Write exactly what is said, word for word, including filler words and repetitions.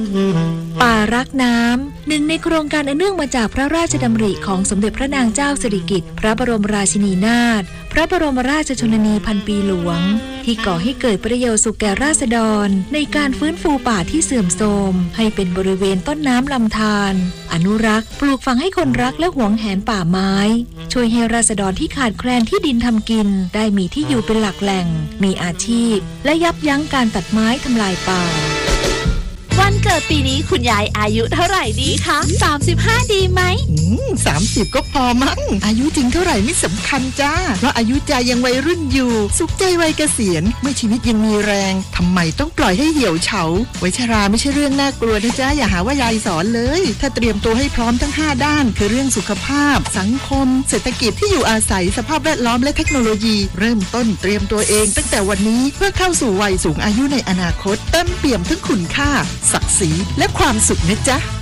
ป่ารักน้ำหนึ่งในโครงการอันเนื่องมาจากพระราชดำริของสมเด็จพระนางเจ้าสิริกิติ์พระบรมราชินีนาถพระบรมราชชนนีพันปีหลวงที่ก่อให้เกิดประโยชน์สุขแก่ราษฎรในการฟื้นฟูป่าที่เสื่อมโทรมให้เป็นบริเวณต้นน้ำลำธารอนุรักษ์ปลูกฝังให้คนรักและหวงแหนป่าไม้ช่วยให้ราษฎรที่ขาดแคลนที่ดินทำกินได้มีที่อยู่เป็นหลักแหล่งมีอาชีพและยับยั้งการตัดไม้ทำลายป่าวันเกิดปีนี้คุณยายอายุเท่าไหร่ดีคะสามสิบห้าดีไหมอืมสามสิบก็พอมั้งอายุจริงเท่าไหร่ไม่สำคัญจ้าเพราะอายุใจยังวัยรุ่นอยู่สุขใจวัยเกษียณเมื่อชีวิตยังมีแรงทำไมต้องปล่อยให้เหี่ยวเฉาวัยชราไม่ใช่เรื่องน่ากลัวนะจ๊ะอย่าหาว่ายายสอนเลยถ้าเตรียมตัวให้พร้อมทั้งห้าด้านคือเรื่องสุขภาพสังคมเศรษฐกิจที่อยู่อาศัยสภาพแวดล้อมและเทคโนโลยีเริ่มต้นเตรียมตัวเองตั้งแต่วันนี้เพื่อเข้าสู่วัยสูงอายุในอนาคตเต็มเปี่ยมทั้งคุณค่าศักดิ์ศรีและความสุขนะจ๊ะ